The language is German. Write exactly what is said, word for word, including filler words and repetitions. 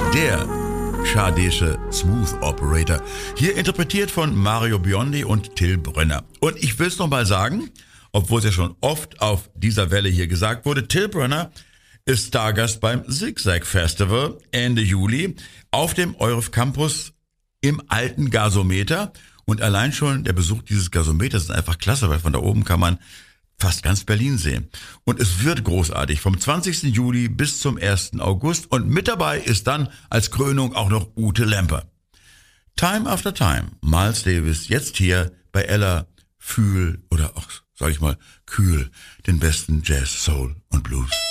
der schadische Smooth Operator. Hier interpretiert von Mario Biondi und Till Brönner. Und ich will es nochmal sagen, obwohl es ja schon oft auf dieser Welle hier gesagt wurde, Till Brönner ist Stargast beim Zigzag Festival Ende Juli auf dem Euref Campus im alten Gasometer. Und allein schon der Besuch dieses Gasometers ist einfach klasse, weil von da oben kann man fast ganz Berlin sehen. Und es wird großartig vom zwanzigsten Juli bis zum ersten August. Und mit dabei ist dann als Krönung auch noch Ute Lemper. Time after Time, Miles Davis, jetzt hier bei Ella, fühl oder auch, sag ich mal, kühl den besten Jazz, Soul und Blues.